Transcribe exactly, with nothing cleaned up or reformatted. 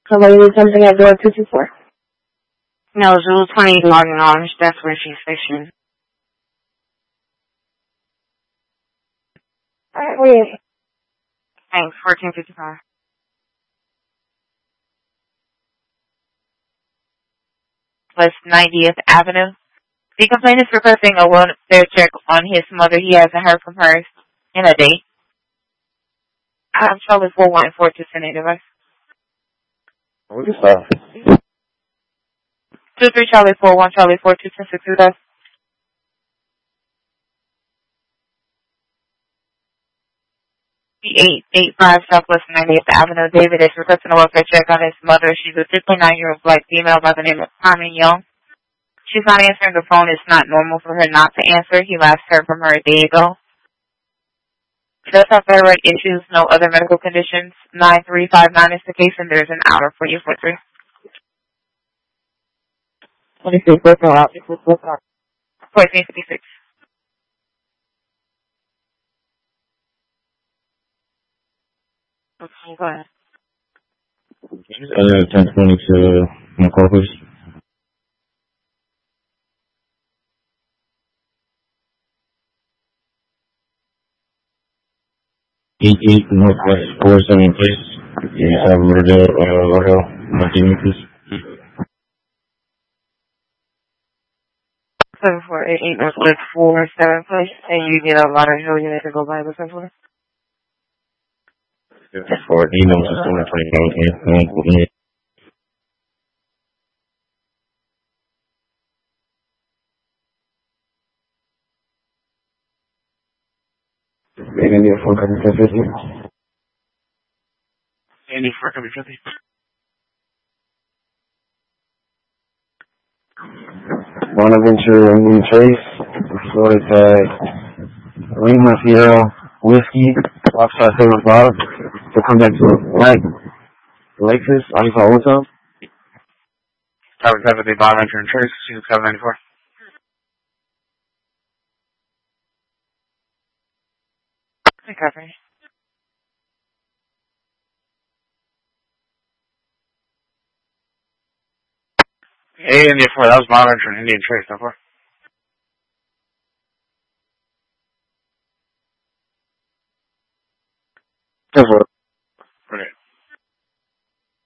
Hello, you need something at door two two four? No, Zulu twenty logging on. That's where she's fishing. Alright, where is it? Thanks, fourteen fifty-five. West ninetieth Avenue. The complainant is requesting a welfare check on his mother. He hasn't heard from her in a day. I have Charlie four one four two send a device. What is that? two three Charlie four one Charlie four two ten six two dash. eight eight five Southwest ninetieth Avenue. David is requesting a welfare check on his mother. She's a fifty-nine-year-old black female by the name of Carmen Young. She's not answering the phone. It's not normal for her not to answer. He last heard from her a day ago. She does have thyroid issues, no other medical conditions. nine three five nine is the case, and there's an hour for you for three. twenty-six, what's out? fourteen fifty-six. Okay, go ahead. Uh, ten twenty to my corpus. eight eight Northwest four seven place. Yeah, San Bernardino, uh, Rojo, Martinez. seven four eight eight Northwest four seven place, and you get a lot of hill units to go by the seven four. That's for it. He knows it's going to play game. Maybe a four hundred fifty. Andy four hundred fifty. Bonaventure and Trace. Florida tag. Lima Sierra Whiskey. Offside seven five. To come back to right. Lexus. Alpha Auto. Tower seven, the Bonaventure and Trace. She's seven ninety-four. Recovery. Hey, India four, that was Bonaventure and Indian Trace, so far. That's what.